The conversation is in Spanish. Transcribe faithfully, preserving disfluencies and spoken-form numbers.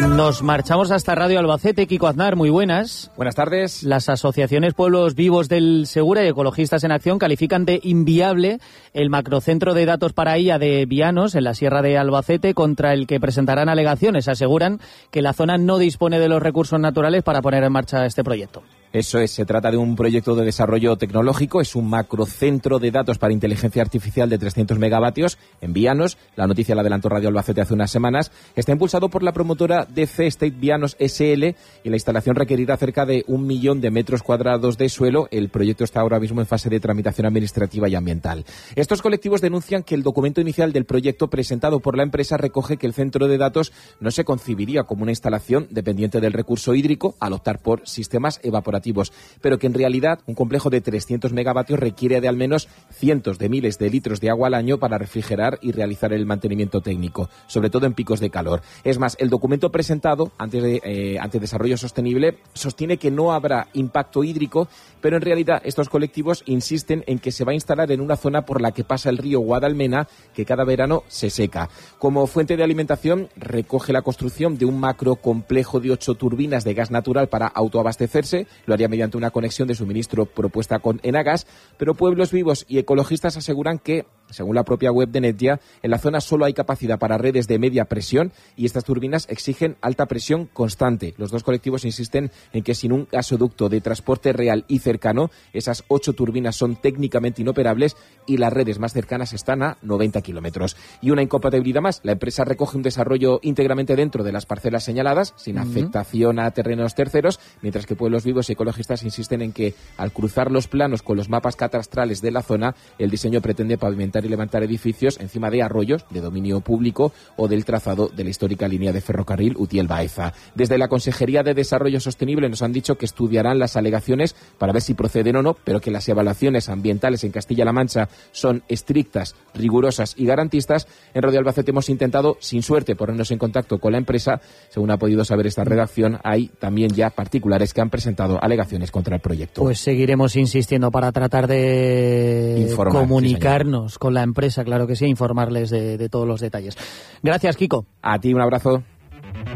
Nos marchamos hasta Radio Albacete. Kiko Aznar, muy buenas. Buenas tardes. Las asociaciones Pueblos Vivos del Segura y Ecologistas en Acción califican de inviable el macrocentro de datos para I A de Vianos, en la Sierra de Albacete, contra el que presentarán alegaciones. Aseguran que la zona no dispone de los recursos naturales para poner en marcha este proyecto. Eso es, se trata de un proyecto de desarrollo tecnológico, es un macrocentro de datos para inteligencia artificial de trescientos megavatios en Vianos. La noticia la adelantó Radio Albacete hace unas semanas. Está impulsado por la promotora D C State Vianos S L y la instalación requerirá cerca de un millón de metros cuadrados de suelo. El proyecto está ahora mismo en fase de tramitación administrativa y ambiental. Estos colectivos denuncian que el documento inicial del proyecto presentado por la empresa recoge que el centro de datos no se concibiría como una instalación dependiente del recurso hídrico al optar por sistemas evaporativos, pero que en realidad un complejo de trescientos megavatios requiere de al menos cientos de miles de litros de agua al año para refrigerar y realizar el mantenimiento técnico, sobre todo en picos de calor. Es más, el documento presentado ante, de, eh, ante Desarrollo Sostenible sostiene que no habrá impacto hídrico, pero en realidad estos colectivos insisten en que se va a instalar en una zona por la que pasa el río Guadalmena, que cada verano se seca. Como fuente de alimentación, recoge la construcción de un macro complejo de ocho turbinas de gas natural para autoabastecerse. Lo haría mediante una conexión de suministro propuesta con Enagas, pero Pueblos Vivos y ecologistas aseguran que, según la propia web de Netgia, en la zona solo hay capacidad para redes de media presión y estas turbinas exigen alta presión constante. Los dos colectivos insisten en que sin un gasoducto de transporte real y cercano, esas ocho turbinas son técnicamente inoperables y las redes más cercanas están a noventa kilómetros. Y una incompatibilidad más, la empresa recoge un desarrollo íntegramente dentro de las parcelas señaladas, sin uh-huh. afectación a terrenos terceros, mientras que Pueblos Vivos y ecologistas insisten en que, al cruzar los planos con los mapas catastrales de la zona, el diseño pretende pavimentar y levantar edificios encima de arroyos de dominio público o del trazado de la histórica línea de ferrocarril Utiel-Baeza. Desde la Consejería de Desarrollo Sostenible nos han dicho que estudiarán las alegaciones para ver si proceden o no, pero que las evaluaciones ambientales en Castilla-La Mancha son estrictas, rigurosas y garantistas. En Radio Albacete hemos intentado, sin suerte, ponernos en contacto con la empresa. Según ha podido saber esta redacción, hay también ya particulares que han presentado alegaciones contra el proyecto. Pues seguiremos insistiendo para tratar de Informar, comunicarnos sí, con la empresa, claro que sí, informarles de, de todos los detalles. Gracias, Kiko. A ti un abrazo.